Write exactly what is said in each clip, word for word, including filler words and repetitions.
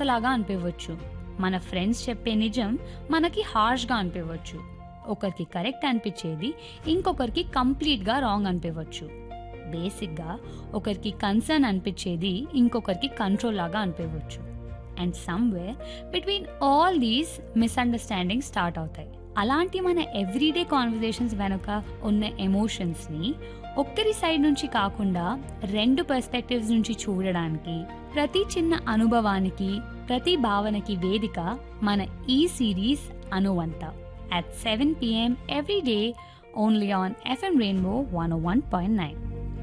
తమాషలాగా అనిపించవచ్చు. మన ఫ్రెండ్స్ చెప్పే నిజం మనకి హార్ష్గా అనిపించవచ్చు. ఒకరికి కరెక్ట్ అనిపించేది ఇంకొకరికి కంప్లీట్గా రాంగ్ అనిపించవచ్చు. బేసిక్గా ఒకరికి కన్సర్న్ అనిపించేది ఇంకొకరికి కంట్రోల్ లాగా అనిపించవచ్చు. And somewhere between all these misunderstanding start అవుతాయి. అలాంటి మన ఎవ్రీడే కాన్వర్జేషన్స్ వెనుక ఉన్న ఎమోషన్స్ని ఒక్కరి సైడ్ నుంచి కాకుండా రెండు పర్స్పెక్టివ్స్ నుంచి చూడడానికి, ప్రతి చిన్న అనుభవానికి, ప్రతి భావనకి వేదిక మన ఈ series అనువంత at seven p m every day only on F M Rainbow one oh one point nine.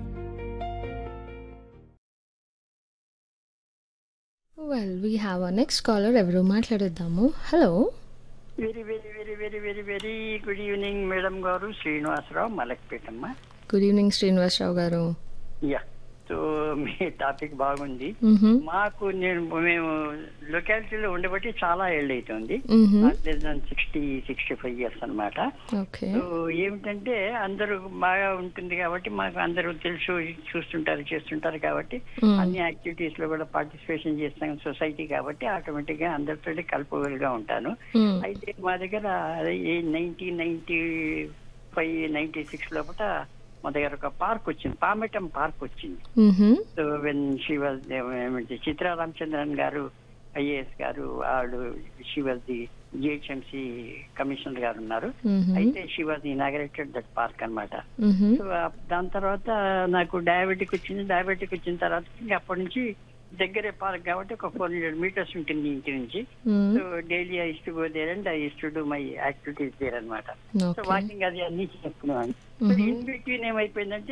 Well, we have our next caller. ఎవరు మాట్లాడేద్దాము. Hello. Very very very very very very good evening madam గారు. Srinivasarao, మలక్పేటమ్మ. Good evening Srinivasarao గారు. Yeah, so మీ topic బాగుంది. మ్హూ. మాకు నేను మేము లొకాలిటీలో ఉండబట్టి చాలా ఏళ్ళు అవుతుంది. మ్హూ. సిక్స్టీ సిక్స్టీ ఫైవ్ ఇయర్స్ అనమాట. ఓకే. సో ఏమిటంటే అందరూ బాగా ఉంటుంది కాబట్టి మాకు అందరూ తెలుసు, చూస్తుంటారు, చేస్తుంటారు కాబట్టి మ్. అన్ని యాక్టివిటీస్ లో కూడా పార్టిసిపేషన్ చేస్తాం సొసైటీ కాబట్టి ఆటోమేటిక్ గా అందరితో కలుపుగా ఉంటాను. మ్. అయితే మా దగ్గర nineteen ninety five ninety six లోపల మా దగ్గర ఒక పార్క్ వచ్చింది, పామెటం పార్క్ వచ్చింది. మ్హూ. సో వెన్ షీ వాజ్ ఏమంటే చిత్రా రామచంద్రన్ గారు ఐఏఎస్ గారు, ఆవిడ she was the GHMC commissioner గారు ఉన్నారు. మ్హూ. అయితే she was inaugurated that park అనమాట. మ్హూ. సో దాని తర్వాత నాకు డయాబెటిక్ వచ్చింది. డయాబెటిక్ వచ్చిన తర్వాత ఇంకా అప్పటి నుంచి దగ్గరే పార్క్ కాబట్టి ఒక ఫోర్ హండ్రెడ్ మీటర్స్ ఉంటుంది ఇంటి నుంచి. మ్. So daily I to go there and I to do my activities there అనమాట. So okay. వాకింగ్ అది అన్ని చేసుకున్నాను. మ్హూ. ఇన్ బిట్వీన్ ఏమైపోయిందంటే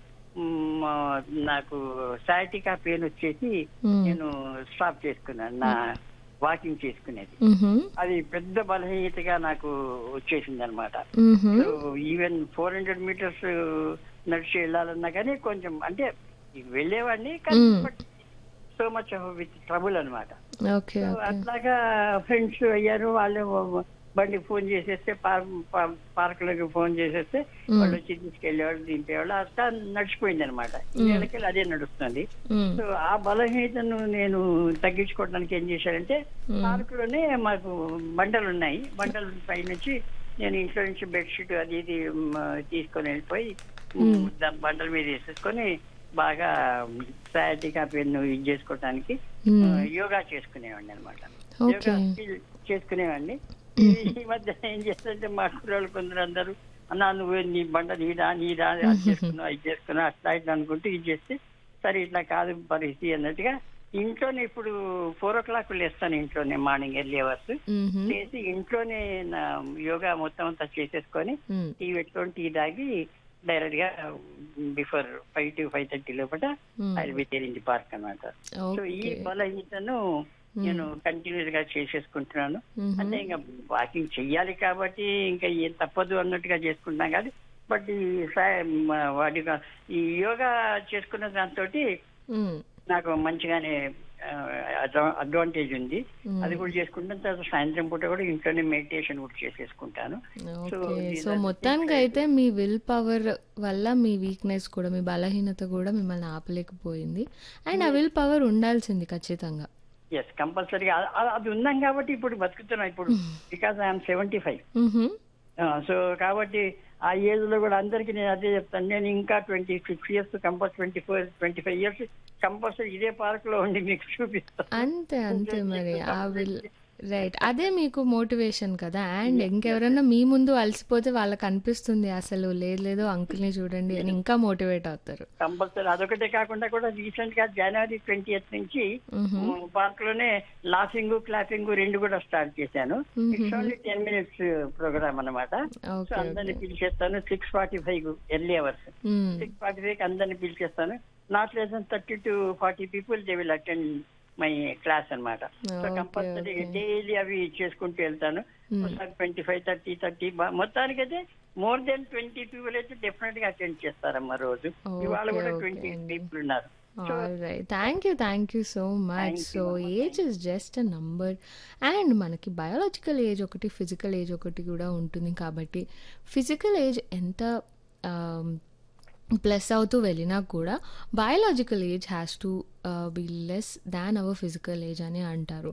మ్, నాకు సయాటికా పెయిన్ వచ్చేసి మ్. నేను స్టాప్ చేసుకున్నాను నా వాకింగ్ చేసుకునేది. మ్హూ. అది పెద్ద బలహీనతగా నాకు వచ్చేసింది అనమాట. మ్హూ. So even four hundred metres నడిచి వెళ్ళాలన్నా కానీ కొంచెం అంటే వెళ్ళేవాడిని కానీ మ్. సో మచ్ విత్ ట్రబుల్ అనమాట. ఓకే. So okay. అట్లాగా ఫ్రెండ్స్ అయ్యారు. వాళ్ళు బండి ఫోన్ చేసేస్తే పార్క్ లోకి ఫోన్ చేసేస్తే మ్. వాళ్ళు వచ్చి తీసుకెళ్లేవాళ్ళు, దింపేవాళ్ళు. అట్లా నడిచిపోయింది అనమాట. మ్. ఇళ్ళకి అదే నడుస్తుంది. మ్. సో ఆ బలహీనతను నేను తగ్గించుకోవడానికి ఏం చేశానంటే మ్. పార్క్ లోనే మాకు బండలు ఉన్నాయి. బండల పై నుంచి నేను ఇంట్లో నుంచి బెడ్షీట్ అది ఇది మ్, తీసుకొని వెళ్ళిపోయి మ్. దా- బండల మీద వేసేసుకొని బాగా సయాటికా పెయిన్ ఇది చేసుకోవటానికి మ్. ఆ, యోగా చేసుకునేవాడిని అనమాట. ఓకే. యోగా స్కిల్ చేసుకునేవాడిని. ఈ ఈ మధ్య ఏం చేస్తుంటే మా కుర్రోళ్ళు కొందరు అందరూ అన్నా నువ్వు నీ బండ నీదా నీదా అది చేసుకున్నావు అది చేసుకున్నావు అట్లా ఇట్లా అనుకుంటూ ఇది చేస్తే సరే ఇట్లా కాదు పరిస్థితి అన్నట్టుగా ఇంట్లోనే ఇప్పుడు ఫోర్ ఓ క్లాక్ లేస్తాను ఇంట్లోనే మార్నింగ్ ఎర్లీ అవర్స్ మ్హూ. చేసి ఇంట్లోనే నా యోగా మొత్తం అంతా చేసేసుకొని మ్. టీ పెట్టుకొని టీ తాగి డైరెక్ట్ గా before five to five thirty లోపల మ్. I be there in the park అనమాట. సో ఈ ఓకే. బలహీనతను నేను కంటిన్యూస్ గా చేసేసుకుంటున్నాను. మ్హూ. అంటే ఇంకా వాకింగ్ చెయ్యాలి కాబట్టి ఇంకా ఏం తప్పదు అన్నట్టుగా చేసుకుంటున్నాం కానీ బట్ ఈ సా- మ- వాటి ఈ యోగా చేసుకున్న దాంతో మ్. నాకు మంచిగానే అడ్వాంటేజ్ ఉంది. మ్. అది కూడా చేసుకుంటాను. తర్వాత సాయంత్రం పూట కూడా ఇంట్లోనే మెడిటేషన్ కూడా చేసేసుకుంటాను. So okay. these so are the మొత్తానికి things I అయితే మీ విల్ పవర్ వల్ల మీ వీక్నెస్ కూడా, మీ బలహీనత కూడా మిమ్మల్ని ఆపలేకపోయింది. అండ్ ఆ విల్ పవర్ ఉండాల్సింది ఖచ్చితంగా. ఎస్ కంపల్సరీగా అది ఉన్నాం కాబట్టి ఇప్పుడు బతుకుతున్నాం ఇప్పుడు బికాస్ ఐఎమ్ సెవెంటీ ఫైవ్. మ్హూ. సో కాబట్టి ఆ ఏజ్ లో కూడా అందరికి నేను అదే చెప్తాను. నేను ఇంకా twenty six years compulsory twenty four twenty five years compulsory ఇదే పార్క్ లో ఉండి మీకు చూపిస్తాను. అంతే అంతే మరి ఆ విల్ రైట్. అదే మీకు మోటివేషన్ కదా. అండ్ ఇంకెవరన్నా మీ ముందు అలసిపోతే వాళ్ళకి అనిపిస్తుంది అసలు లేదు లేదు అంకుల్ని చూడండి అని, ఇంకా మోటివేట్ అవుతారు. కంపల్సరీ అదొకటే కాకుండా కూడా రీసెంట్ గా జనవరి ట్వంటీ ఎయిత్ నుంచి మ్హూ. పార్క్ లోనే లాఫింగ్ క్లాపింగ్ రెండు కూడా స్టార్ట్ చేశాను. It's only ten minutes programme అనమాట. So okay. అందరిని okay. పిలిచేస్తాను. Six forty five early hours మ్. సిక్స్ ఫార్టీ ఫైవ్ అందరిని పిలిచేస్తాను. Not less than thirty to forty people they will attend my class అనమాట. So okay. Compulsory okay. Daily అవి చేసుకుంటూ వెళ్తాను. మ్. ఒకసారి twenty five thirty thirty మొత్తానికి అయితే more than twenty people అయితే definite గా అటెండ్ చేస్తారమ్మా రోజు. ఇవాళ ఓకే. కూడా ఓకే ట్వంటీ అండి. పీపుల్ ఉన్నారు. So all right. Thank you thank you so much. Thank so you, Amma. Age is just a number. And మనకి బయాలజికల్ ఏజ్ ఒకటి, ఫిజికల్ ఏజ్ ఒకటి కూడా ఉంటుంది. కాబట్టి ఫిజికల్ ఏజ్ ఎంత ప్లస్ అవుతూ వెళ్ళినా కూడా biological age has to be less than hour physical age అని అంటారు.